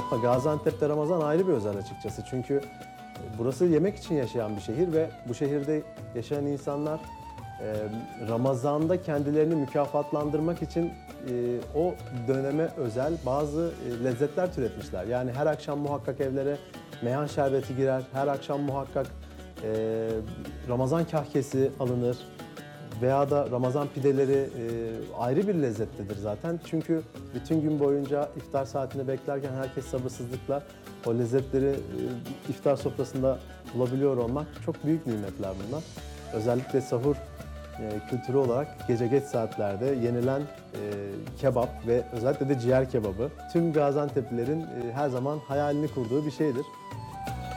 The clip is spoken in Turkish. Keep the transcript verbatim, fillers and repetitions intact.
Ama Gaziantep'te Ramazan ayrı bir özel açıkçası. Çünkü burası yemek için yaşayan bir şehir ve bu şehirde yaşayan insanlar e, Ramazan'da kendilerini mükafatlandırmak için e, o döneme özel bazı e, lezzetler türetmişler. Yani her akşam muhakkak evlere meyan şerbeti girer, her akşam muhakkak e, Ramazan kahkesi alınır. Veya da Ramazan pideleri e, ayrı bir lezzetlidir zaten. Çünkü bütün gün boyunca iftar saatini beklerken herkes sabırsızlıkla o lezzetleri e, iftar sofrasında bulabiliyor olmak çok büyük nimetler bunlar. Özellikle sahur e, kültürü olarak gece geç saatlerde yenilen e, kebap ve özellikle de ciğer kebabı tüm Gaziantep'lilerin e, her zaman hayalini kurduğu bir şeydir.